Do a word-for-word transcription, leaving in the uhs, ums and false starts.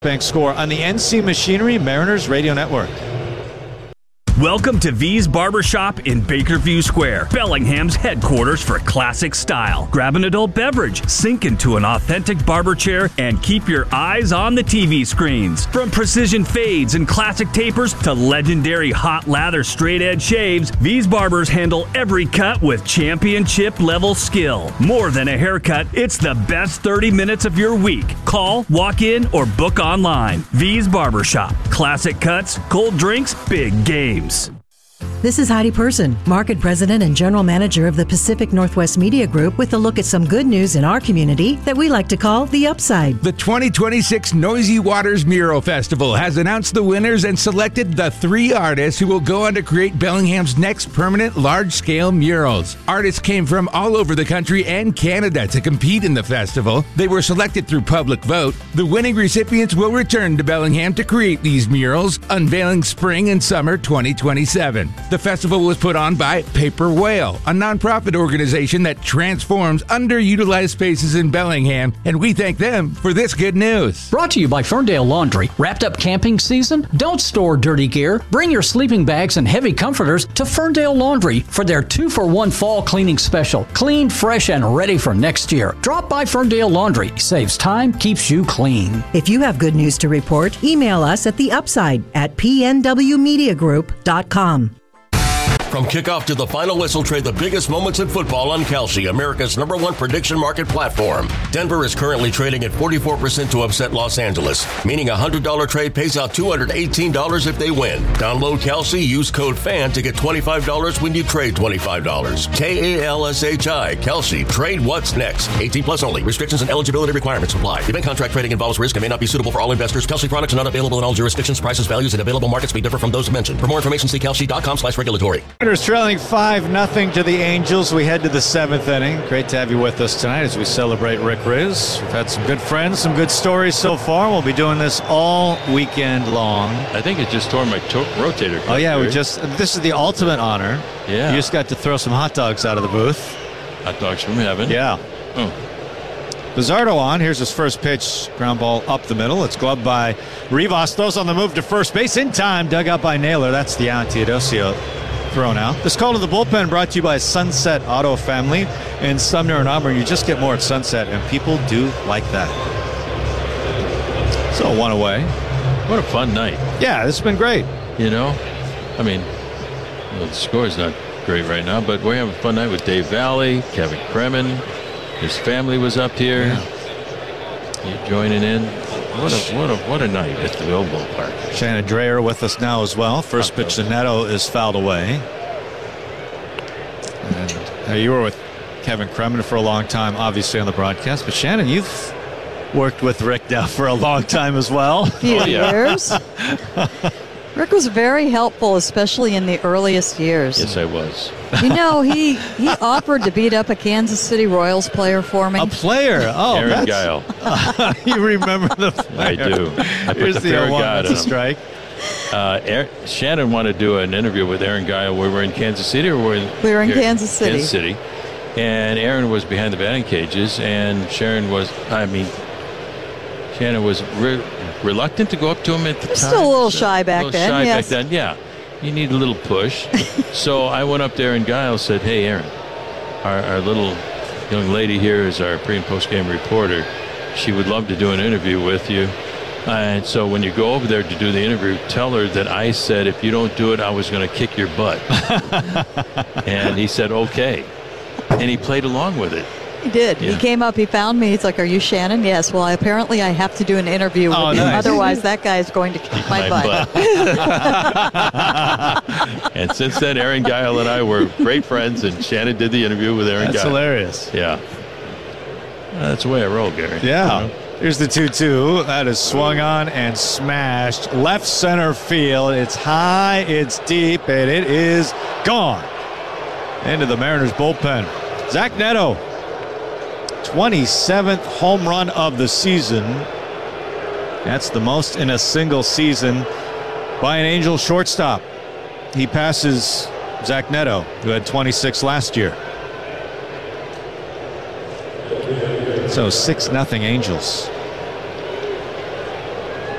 Bank score on the N C Machinery Mariners Radio Network. Welcome to V's Barbershop in Bakerview Square, Bellingham's headquarters for classic style. Grab an adult beverage, sink into an authentic barber chair, and keep your eyes on the T V screens. From precision fades and classic tapers to legendary hot lather straight edge shaves, V's Barbers handle every cut with championship level skill. More than a haircut, it's the best thirty minutes of your week. Call, walk in, or book online. V's Barbershop. Classic cuts, cold drinks, big games. This is Heidi Person, Market President and General Manager of the Pacific Northwest Media Group, with a look at some good news in our community that we like to call the upside. The twenty twenty-six Noisy Waters Mural Festival has announced the winners and selected the three artists who will go on to create Bellingham's next permanent large-scale murals. Artists came from all over the country and Canada to compete in the festival. They were selected through public vote. The winning recipients will return to Bellingham to create these murals, unveiling spring and summer twenty twenty-seven. The festival was put on by Paper Whale, a nonprofit organization that transforms underutilized spaces in Bellingham, and we thank them for this good news. Brought to you by Ferndale Laundry. Wrapped up camping season? Don't store dirty gear. Bring your sleeping bags and heavy comforters to Ferndale Laundry for their two-for-one fall cleaning special. Clean, fresh, and ready for next year. Drop by Ferndale Laundry. Saves time, keeps you clean. If you have good news to report, email us at the upside at p n w media group dot com. From kickoff to the final whistle, trade the biggest moments in football on Kalshi, America's number one prediction market platform. Denver is currently trading at forty-four percent to upset Los Angeles, meaning a one hundred dollars trade pays out two hundred eighteen dollars if they win. Download Kalshi, use code FAN to get twenty-five dollars when you trade twenty-five dollars. K A L S H I, Kalshi. Trade what's next. eighteen plus only. Restrictions and eligibility requirements apply. Event contract trading involves risk and may not be suitable for all investors. Kalshi products are not available in all jurisdictions. Prices, values, and available markets may differ from those mentioned. For more information, see kalshi dot com slash regulatory. Mariners trailing five nothing to the Angels. We head to the seventh inning. Great to have you with us tonight as we celebrate Rick Riz. We've had some good friends, some good stories so far. We'll be doing this all weekend long. I think it just tore my to- rotator cuff. Oh, yeah, here. we just, this is the ultimate honor. Yeah. You just got to throw some hot dogs out of the booth. Hot dogs from heaven. Yeah. Oh. Bizzardo on. Here's his first pitch. Ground ball up the middle. It's gloved by Rivas. Throws on the move to first base in time. Dug out by Naylor. That's the out. Teodosio thrown out. This call to the bullpen brought to you by Sunset Auto Family in Sumner and Auburn. You just get more at Sunset, and people do like that. So one away. What a fun night. Yeah, this has been great. You know, I mean, well, the score's not great right now, but we're having a fun night with Dave Valley, Kevin Kremen. His family was up here. Yeah. You joining in. What a what a what a night at the Old Ballpark. Shannon Dreyer with us now as well. First pitch to Neto is fouled away. And uh, you were with Kevin Kremen for a long time, obviously on the broadcast. But Shannon, you've worked with Rick now for a long time as well. A few Oh, yeah. years. Rick was very helpful, especially in the earliest years. Yes, I was. You know, he he offered to beat up a Kansas City Royals player for me. A player. Oh, Aaron that's, Guile. Uh, you remember the player. I do. I put Here's the the fair oh one. guide That's on a him. strike. Uh, Aaron, Shannon wanted to do an interview with Aaron Guile. We were in Kansas City, or were in, We were in here- Kansas City. Kansas City, and Aaron was behind the batting cages, and Sharon was. I mean, Shannon was re- reluctant to go up to him at the You're time. still a little So- shy back a little then, Shy yes. back then, yeah. You need a little push. So I went up there, and Guile said, "Hey, Aaron, our, our little young lady here is our pre and post game reporter. She would love to do an interview with you. And so when you go over there to do the interview, tell her that I said if you don't do it, I was going to kick your butt." And he said, "Okay." And he played along with it. He did. Yeah. He came up, he found me. He's like, "Are you Shannon?" "Yes." "Well, I, apparently I have to do an interview with Oh, you. nice. Otherwise, that guy is going to kick my, butt." And since then, Aaron Guile and I were great friends, and Shannon did the interview with Aaron That's Guile. hilarious. Yeah. Uh, That's the way I roll, Gary. Yeah. You know? Here's the two two. That is swung on and smashed. Left center field. It's high, it's deep, and it is gone. Into the Mariners bullpen. Zach Neto, twenty-seventh home run of the season. That's the most in a single season by an Angel shortstop. He passes Zach Neto, who had twenty-six last year. So six nothing Angels.